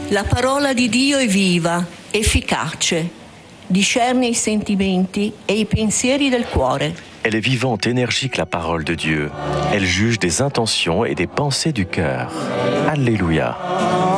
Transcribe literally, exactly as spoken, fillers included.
La parola di Dio è viva, efficace, discerne i sentimenti e i pensieri del cuore. Elle est vivante, énergique, la parole de Dieu. Elle juge des intentions et des pensées du cœur. Alléluia.